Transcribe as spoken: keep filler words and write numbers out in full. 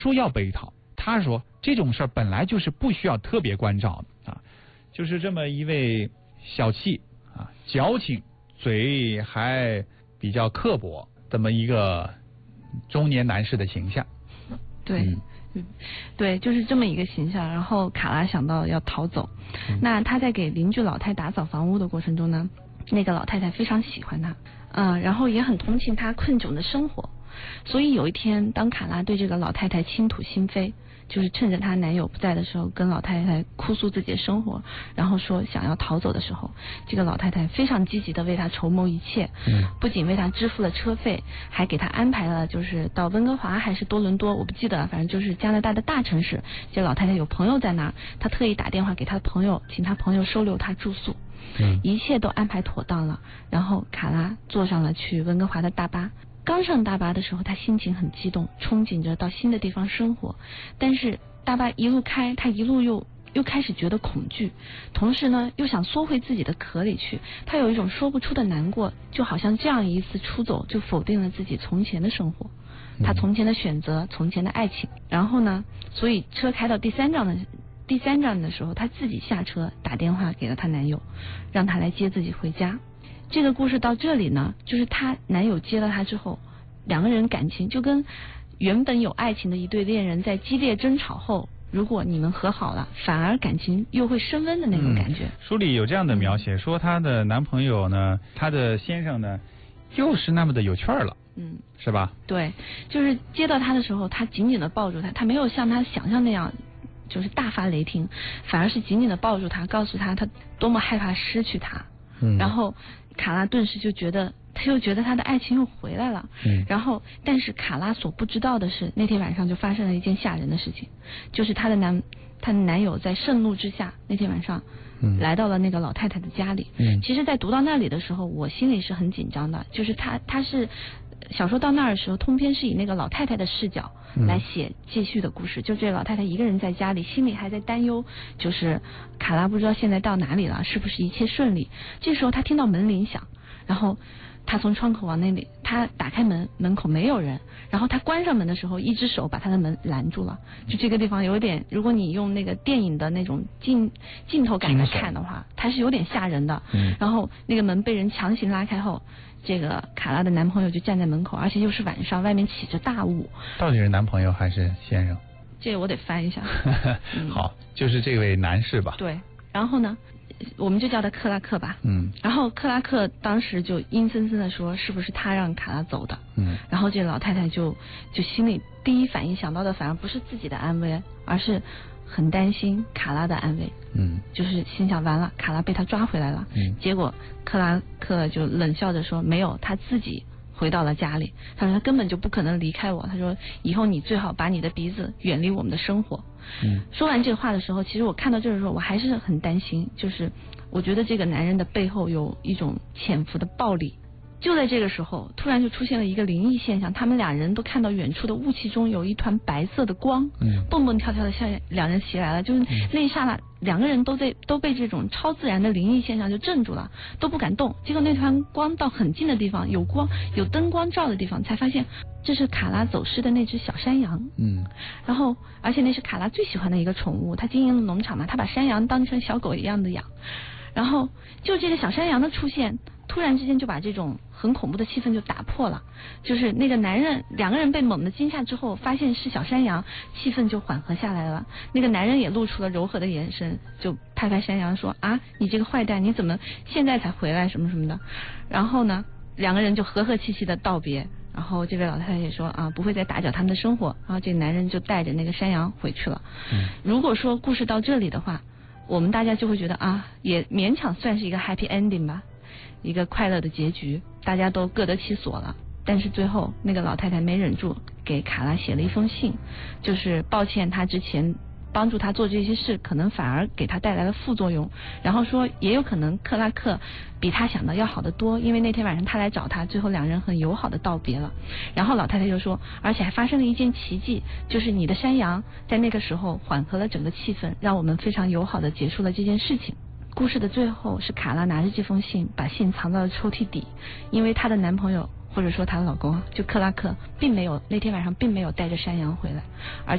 说要备胎，他说这种事儿本来就是不需要特别关照的啊，就是这么一位小气啊、矫情、嘴还比较刻薄这么一个中年男士的形象。 对。嗯嗯，对，就是这么一个形象。然后卡拉想到要逃走，嗯、那他在给邻居老太打扫房屋的过程中呢，那个老太太非常喜欢他，嗯、呃，然后也很同情他困窘的生活。所以有一天，当卡拉对这个老太太倾吐心扉，就是趁着她男友不在的时候，跟老太太哭诉自己的生活，然后说想要逃走的时候，这个老太太非常积极的为他筹谋一切，嗯，不仅为他支付了车费，还给他安排了就是到温哥华还是多伦多，我不记得了，反正就是加拿大的大城市。这老太太有朋友在那儿，她特意打电话给她的朋友，请她朋友收留她住宿，嗯，一切都安排妥当了。然后卡拉坐上了去温哥华的大巴。刚上大巴的时候，他心情很激动，憧憬着到新的地方生活。但是大巴一路开，他一路又又开始觉得恐惧，同时呢又想缩回自己的壳里去。他有一种说不出的难过，就好像这样一次出走就否定了自己从前的生活，他从前的选择，从前的爱情。然后呢，所以车开到第三站的第三站的时候，他自己下车打电话给了她男友，让他来接自己回家。这个故事到这里呢，就是她男友接了她之后，两个人感情就跟原本有爱情的一对恋人在激烈争吵后，如果你们和好了，反而感情又会升温的那种感觉。 嗯、书里有这样的描写，说她的男朋友呢，她的先生呢，又是那么的有趣儿了，嗯，是吧？ 对，就是接到她的时候，他紧紧的抱住她，他没有像他想象那样就是大发雷霆，反而是紧紧的抱住她，告诉她他多么害怕失去她。嗯，然后卡拉顿时就觉得，他又觉得他的爱情又回来了。嗯，然后但是卡拉所不知道的是，那天晚上就发生了一件吓人的事情，就是她的男她的男友在盛怒之下，那天晚上嗯来到了那个老太太的家里。嗯，其实在读到那里的时候，我心里是很紧张的，就是他他是小说到那儿的时候，通篇是以那个老太太的视角来写继续的故事，嗯、就这老太太一个人在家里，心里还在担忧，就是卡拉不知道现在到哪里了，是不是一切顺利。这时候她听到门铃响，然后她从窗口往那里，她打开门，门口没有人，然后她关上门的时候，一只手把她的门拦住了。就这个地方有点，如果你用那个电影的那种镜镜头感来看的话，它是有点吓人的。嗯，然后那个门被人强行拉开后，这个卡拉的男朋友就站在门口，而且又是晚上，外面起着大雾。 到底是男朋友还是先生？ 这个我得翻一下。 嗯、好，就是这位男士吧。 对，然后呢，我们就叫他克拉克吧。嗯。然后克拉克当时就阴森森的说，是不是他让卡拉走的？嗯。然后这老太太就就心里第一反应想到的反而不是自己的安危，而是很担心卡拉的安危。嗯。就是心想完了，卡拉被他抓回来了。嗯。结果克拉克就冷笑着说，没有，他自己回到了家里。他说他根本就不可能离开我，他说以后你最好把你的鼻子远离我们的生活。嗯，说完这个话的时候，其实我看到这儿的时候，我还是很担心，就是我觉得这个男人的背后有一种潜伏的暴力。就在这个时候，突然就出现了一个灵异现象，他们俩人都看到远处的雾气中有一团白色的光，嗯，蹦蹦跳跳的向两人袭来了。就是那一刹那，两个人都在都被这种超自然的灵异现象就镇住了，都不敢动。结果那团光到很近的地方，有光有灯光照的地方，才发现这是卡拉走失的那只小山羊。嗯，然后而且那是卡拉最喜欢的一个宠物，他经营的农场嘛，他把山羊当成小狗一样的养。然后就这个小山羊的出现，突然之间就把这种很恐怖的气氛就打破了。就是那个男人，两个人被猛地惊吓之后，发现是小山羊，气氛就缓和下来了。那个男人也露出了柔和的眼神，就拍拍山羊说，啊，你这个坏蛋，你怎么现在才回来什么什么的。然后呢，两个人就和和气气的道别。然后这位老太太也说，啊，不会再打搅他们的生活。然后这个男人就带着那个山羊回去了。嗯，如果说故事到这里的话，我们大家就会觉得啊，也勉强算是一个 happy ending 吧，一个快乐的结局，大家都各得其所了。但是最后那个老太太没忍住，给卡拉写了一封信，就是抱歉她之前帮助她做这些事，可能反而给她带来了副作用。然后说也有可能克拉克比她想的要好得多，因为那天晚上他来找她，最后两人很友好的道别了。然后老太太就说，而且还发生了一件奇迹，就是你的山羊在那个时候缓和了整个气氛，让我们非常友好的结束了这件事情。故事的最后是卡拉拿着这封信，把信藏到了抽屉底，因为她的男朋友或者说她的老公就克拉克并没有那天晚上并没有带着山羊回来，而